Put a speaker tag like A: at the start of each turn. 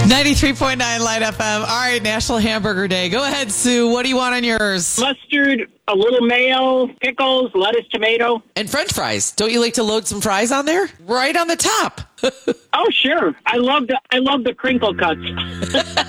A: 93.9 Light FM. All right, National Hamburger Day. Go ahead, Sue. What do you want on yours?
B: Mustard, a little mayo, pickles, lettuce, tomato.
A: And French fries. Don't you like to load some fries on there? Right on the top.
B: Oh, sure. I love the crinkle cuts.